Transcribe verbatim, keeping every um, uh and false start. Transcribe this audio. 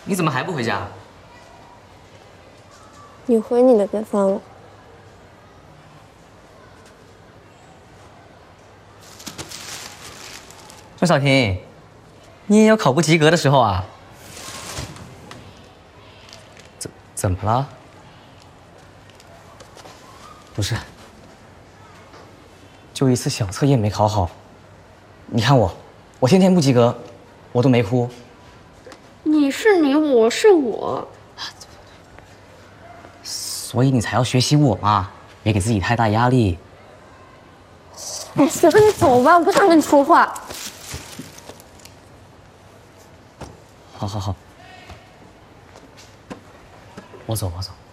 你怎么还不回家？ 你回你的，别烦我。 钟小婷，你也有考不及格的时候啊？怎怎么了？不是，就一次小测验没考好。你看我，我天天不及格，我都没哭。 你是你，我是我。 所以你才要学习我嘛，别给自己太大压力。 哎，随便你走吧，我不想跟你说话。 好好好，我走我走。